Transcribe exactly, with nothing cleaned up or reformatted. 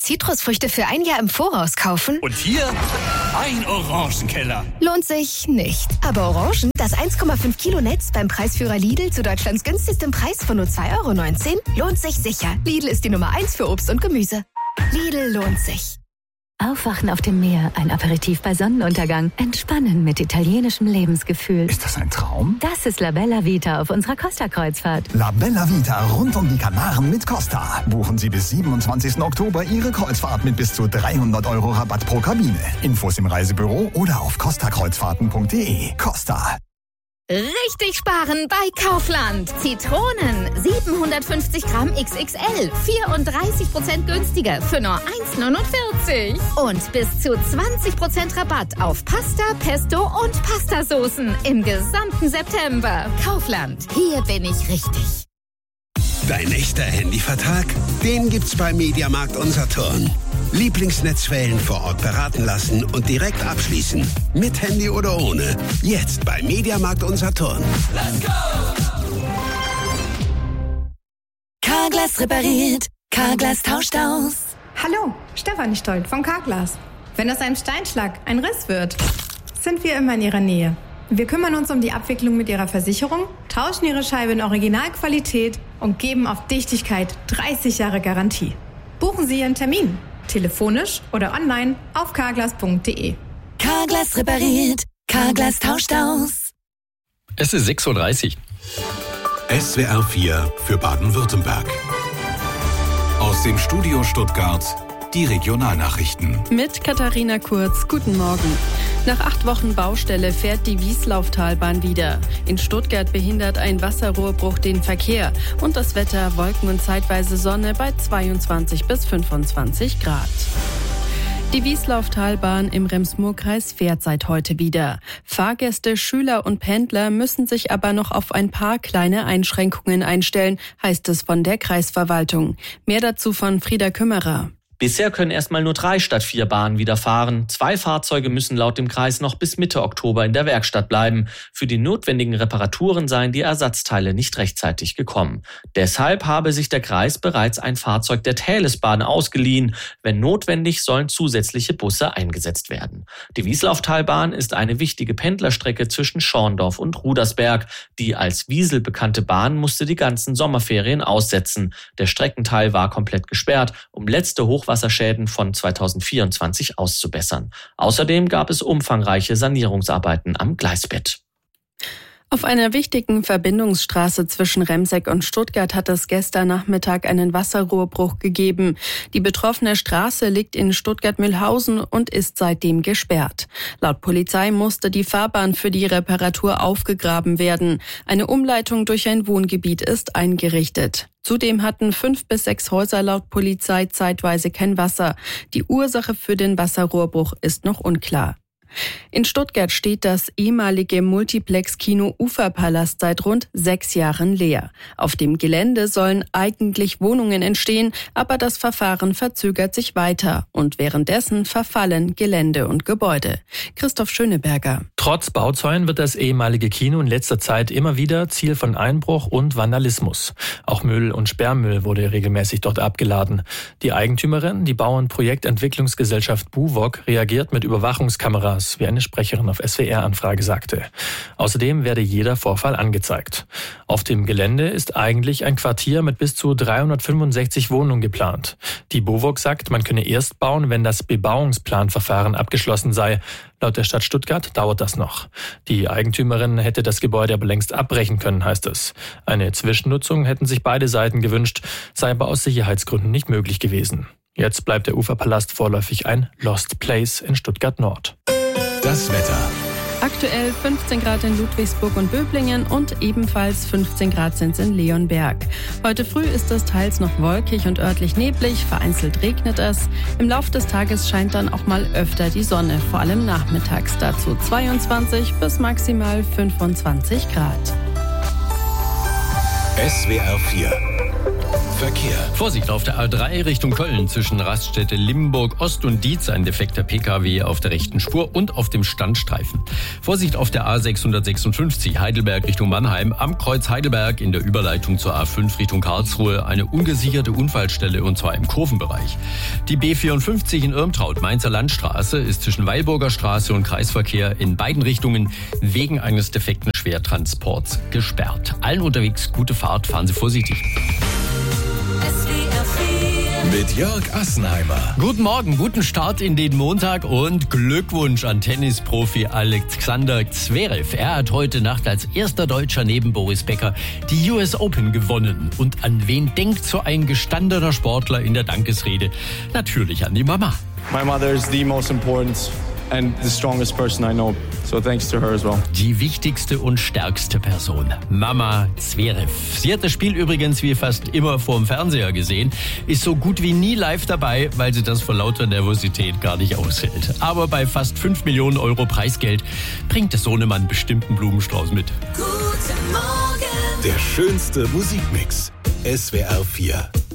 Zitrusfrüchte für ein Jahr im Voraus kaufen? Und hier ein Orangenkeller. Lohnt sich nicht. Aber Orangen, das eins Komma fünf Kilo Netz beim Preisführer Lidl zu Deutschlands günstigstem Preis von nur zwei Euro neunzehn, lohnt sich sicher. Lidl ist die Nummer eins für Obst und Gemüse. Lidl lohnt sich. Aufwachen auf dem Meer, ein Aperitif bei Sonnenuntergang, entspannen mit italienischem Lebensgefühl. Ist das ein Traum? Das ist La Bella Vita auf unserer Costa-Kreuzfahrt. La Bella Vita rund um die Kanaren mit Costa. Buchen Sie bis siebenundzwanzigsten Oktober Ihre Kreuzfahrt mit bis zu dreihundert Euro Rabatt pro Kabine. Infos im Reisebüro oder auf costa kreuzfahrten punkt de. Costa. Richtig sparen bei Kaufland. Zitronen, siebenhundertfünfzig Gramm X X L, vierunddreißig Prozent günstiger für nur eins neunundvierzig. Und bis zu zwanzig Prozent Rabatt auf Pasta, Pesto und Pastasoßen im gesamten September. Kaufland, hier bin ich richtig. Dein echter Handyvertrag? Den gibt's bei Mediamarkt Unsaturn. Lieblingsnetzwellen vor Ort beraten lassen und direkt abschließen. Mit Handy oder ohne. Jetzt bei Mediamarkt Unsaturn. Let's go! Carglass repariert. Carglass tauscht aus. Hallo, Stefanie Stolt von Carglass. Wenn aus einem Steinschlag ein Riss wird, sind wir immer in Ihrer Nähe. Wir kümmern uns um die Abwicklung mit Ihrer Versicherung, tauschen Ihre Scheibe in Originalqualität und geben auf Dichtigkeit dreißig Jahre Garantie. Buchen Sie Ihren Termin. Telefonisch oder online auf carglass punkt de. Carglass repariert. Carglass tauscht aus. Es ist sechs Uhr dreißig. S W R vier für Baden-Württemberg. Aus dem Studio Stuttgart die Regionalnachrichten. Mit Katharina Kurz, guten Morgen. Nach acht Wochen Baustelle fährt die Wieslauftalbahn wieder. In Stuttgart behindert ein Wasserrohrbruch den Verkehr. Und das Wetter, Wolken und zeitweise Sonne bei zweiundzwanzig bis fünfundzwanzig Grad. Die Wieslauftalbahn im Rems-Murr-Kreis fährt seit heute wieder. Fahrgäste, Schüler und Pendler müssen sich aber noch auf ein paar kleine Einschränkungen einstellen, heißt es von der Kreisverwaltung. Mehr dazu von Frieda Kümmerer. Bisher können erstmal nur drei statt vier Bahnen wieder fahren. Zwei Fahrzeuge müssen laut dem Kreis noch bis Mitte Oktober in der Werkstatt bleiben. Für die notwendigen Reparaturen seien die Ersatzteile nicht rechtzeitig gekommen. Deshalb habe sich der Kreis bereits ein Fahrzeug der Thalesbahn ausgeliehen. Wenn notwendig, sollen zusätzliche Busse eingesetzt werden. Die Wieslauftalbahn ist eine wichtige Pendlerstrecke zwischen Schorndorf und Rudersberg. Die als Wiesel bekannte Bahn musste die ganzen Sommerferien aussetzen. Der Streckenteil war komplett gesperrt, um letzte Hoch Wasserschäden von zweitausendvierundzwanzig auszubessern. Außerdem gab es umfangreiche Sanierungsarbeiten am Gleisbett. Auf einer wichtigen Verbindungsstraße zwischen Remseck und Stuttgart hat es gestern Nachmittag einen Wasserrohrbruch gegeben. Die betroffene Straße liegt in Stuttgart-Mühlhausen und ist seitdem gesperrt. Laut Polizei musste die Fahrbahn für die Reparatur aufgegraben werden. Eine Umleitung durch ein Wohngebiet ist eingerichtet. Zudem hatten fünf bis sechs Häuser laut Polizei zeitweise kein Wasser. Die Ursache für den Wasserrohrbruch ist noch unklar. In Stuttgart steht das ehemalige Multiplex-Kino Uferpalast seit rund sechs Jahren leer. Auf dem Gelände sollen eigentlich Wohnungen entstehen, aber das Verfahren verzögert sich weiter und währenddessen verfallen Gelände und Gebäude. Christoph Schöneberger. Trotz Bauzäunen wird das ehemalige Kino in letzter Zeit immer wieder Ziel von Einbruch und Vandalismus. Auch Müll und Sperrmüll wurde regelmäßig dort abgeladen. Die Eigentümerin, die Bau- und Projektentwicklungsgesellschaft BUWOG, reagiert mit Überwachungskameras, wie eine Sprecherin auf S W R-Anfrage sagte. Außerdem werde jeder Vorfall angezeigt. Auf dem Gelände ist eigentlich ein Quartier mit bis zu dreihundertfünfundsechzig Wohnungen geplant. Die BUWOG sagt, man könne erst bauen, wenn das Bebauungsplanverfahren abgeschlossen sei. Laut der Stadt Stuttgart dauert das noch. Die Eigentümerin hätte das Gebäude aber längst abbrechen können, heißt es. Eine Zwischennutzung hätten sich beide Seiten gewünscht, sei aber aus Sicherheitsgründen nicht möglich gewesen. Jetzt bleibt der Uferpalast vorläufig ein Lost Place in Stuttgart Nord. Das Wetter. Aktuell fünfzehn Grad in Ludwigsburg und Böblingen und ebenfalls fünfzehn Grad sind es in Leonberg. Heute früh ist es teils noch wolkig und örtlich neblig, vereinzelt regnet es. Im Laufe des Tages scheint dann auch mal öfter die Sonne, vor allem nachmittags. Dazu zweiundzwanzig bis maximal fünfundzwanzig Grad. S W R vier Verkehr. Vorsicht auf der A drei Richtung Köln zwischen Raststätte Limburg Ost und Dietz, ein defekter P K W auf der rechten Spur und auf dem Standstreifen. Vorsicht auf der A sechshundertsechsundfünfzig Heidelberg Richtung Mannheim, am Kreuz Heidelberg in der Überleitung zur A fünf Richtung Karlsruhe eine ungesicherte Unfallstelle und zwar im Kurvenbereich. Die B vierundfünfzig in Irmtraut, Mainzer Landstraße, ist zwischen Weilburger Straße und Kreisverkehr in beiden Richtungen wegen eines defekten Schwertransports gesperrt. Allen unterwegs gute Fahrt, fahren Sie vorsichtig. Mit Jörg Assenheimer. Guten Morgen, guten Start in den Montag und Glückwunsch an Tennisprofi Alexander Zverev. Er hat heute Nacht als erster Deutscher neben Boris Becker die U S Open gewonnen. Und an wen denkt so ein gestandener Sportler in der Dankesrede? Natürlich an die Mama. My mother is the most important and the strongest person I know. So thanks to her as well. Die wichtigste und stärkste Person, Mama Zverev. Sie hat das Spiel übrigens wie fast immer vorm Fernseher gesehen, ist so gut wie nie live dabei, weil sie das vor lauter Nervosität gar nicht aushält. Aber bei fast fünf Millionen Euro Preisgeld bringt der Sohnemann bestimmt einen Blumenstrauß mit. Guten Morgen. Der schönste Musikmix. S W R vier.